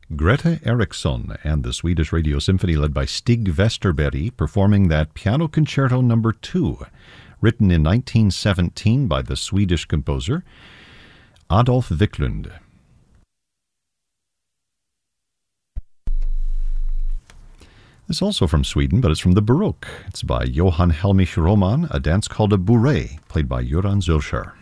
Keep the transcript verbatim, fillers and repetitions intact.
Greta Eriksson and the Swedish Radio Symphony led by Stig Westerberg performing that Piano Concerto number two, written in nineteen seventeen by the Swedish composer Adolf Wiklund. It's also from Sweden, but it's from the Baroque. It's by Johann Helmich Roman, a dance called a bourrée, played by Göran Zürcher.